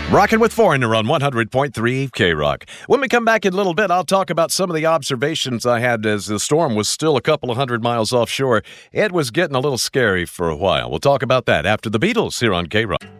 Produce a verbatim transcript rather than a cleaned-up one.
Rocking with Foreigner on one hundred point three K-Rock. When we come back in a little bit, I'll talk about some of the observations I had as the storm was still a couple of hundred miles offshore. It was getting a little scary for a while. We'll talk about that after the Beatles here on K-Rock.